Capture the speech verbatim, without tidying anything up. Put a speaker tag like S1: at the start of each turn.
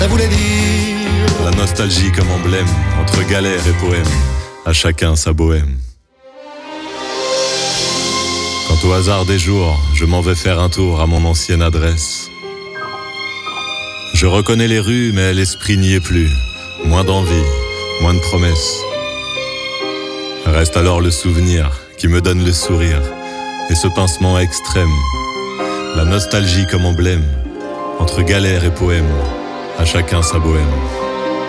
S1: Ça voulait dire
S2: La nostalgie comme emblème, entre galère et poème, à chacun sa bohème. Quant au hasard des jours, je m'en vais faire un tour à mon ancienne adresse. Je reconnais les rues, mais l'esprit n'y est plus. Moins d'envie, moins de promesses. Reste alors le souvenir qui me donne le sourire et ce pincement extrême. La nostalgie comme emblème, entre galère et poème, à chacun sa bohème.